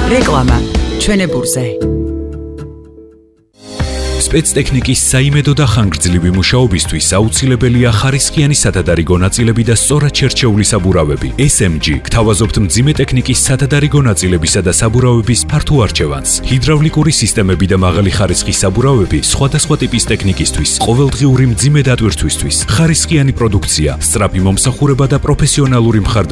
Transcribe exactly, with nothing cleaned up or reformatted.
რეკლამა ჩვენებურზე. სპეცტექნიკის საიმედო და ხანგრძლივი მუშაობისთვის აუცილებელია ხარისხიანი სათადარიგო ნაწილები და სწორად შერჩეული საბურავები. ეს ემ ჯი გთავაზობთ მძიმე ტექნიკის სათადარიგო ნაწილებისა და საბურავების ფართო არჩევანს. ჰიდრავლიკური სისტემები და მაღალი ხარისხის საბურავები სხვადასხვა ტიპის ტექნიკისთვის, ყოველდღიური მძიმე დატვირთვისთვის, ხარისხიანი პროდუქცია, სწრაფი მომსახურება და პროფესიონალური მხარდაჭერა.